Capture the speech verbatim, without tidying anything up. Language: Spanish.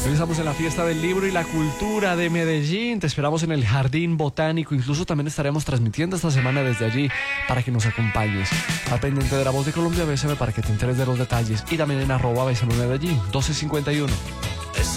Hoy estamos en la fiesta del libro y la cultura de Medellín. Te esperamos en el Jardín Botánico. Incluso también estaremos transmitiendo esta semana desde allí para que nos acompañes. Está pendiente de La Voz de Colombia, bésame para que te enteres de los detalles. Y también en arroba bésame Medellín, doce cincuenta y uno.